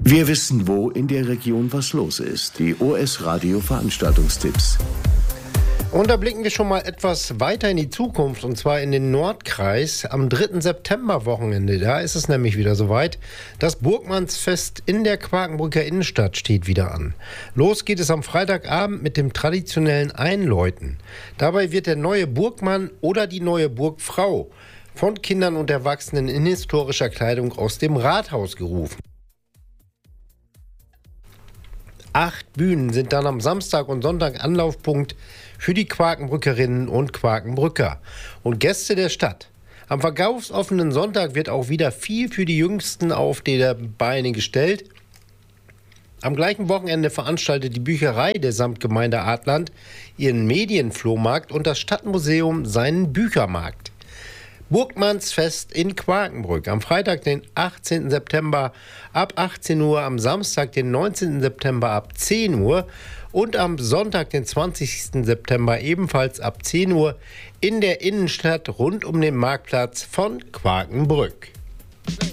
Wir wissen, wo in der Region was los ist. Die OS Radio Veranstaltungstipps. Und da blicken wir schon mal etwas weiter in die Zukunft, und zwar in den Nordkreis. Am 3. September-Wochenende, da ist es nämlich wieder soweit. Das Burgmannsfest in der Quakenbrücker Innenstadt steht wieder an. Los geht es am Freitagabend mit dem traditionellen Einläuten. Dabei wird der neue Burgmann oder die neue Burgfrau von Kindern und Erwachsenen in historischer Kleidung aus dem Rathaus gerufen. 8 Bühnen sind dann am Samstag und Sonntag Anlaufpunkt für die Quakenbrückerinnen und Quakenbrücker und Gäste der Stadt. Am verkaufsoffenen Sonntag wird auch wieder viel für die Jüngsten auf die Beine gestellt. Am gleichen Wochenende veranstaltet die Bücherei der Samtgemeinde Adland ihren Medienflohmarkt und das Stadtmuseum seinen Büchermarkt. Burgmannsfest in Quakenbrück am Freitag, den 18. September ab 18 Uhr, am Samstag, den 19. September ab 10 Uhr und am Sonntag, den 20. September ebenfalls ab 10 Uhr in der Innenstadt rund um den Marktplatz von Quakenbrück.